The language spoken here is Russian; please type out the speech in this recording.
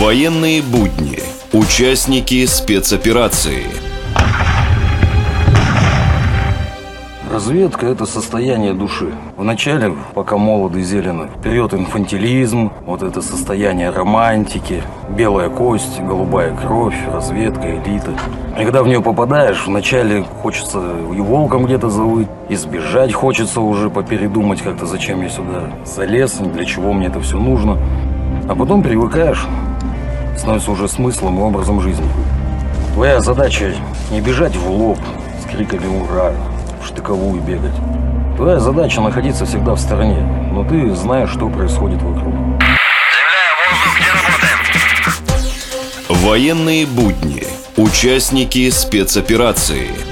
Военные будни. Участники спецоперации. Разведка – это состояние души. Вначале, пока молод и зелен, вперед инфантилизм, вот это состояние романтики, белая кость, голубая кровь, разведка, элита. И когда в нее попадаешь, вначале хочется и волком где-то завыть, и сбежать хочется уже, попередумать как-то, зачем я сюда залез, для чего мне это все нужно. А потом привыкаешь, становится уже смыслом и образом жизни. Твоя задача не бежать в лоб с криками «Ура!», в штыковую бегать. Твоя задача находиться всегда в стороне, но ты знаешь, что происходит вокруг. Земля, воздух, где работаем? Военные будни. Участники спецоперации.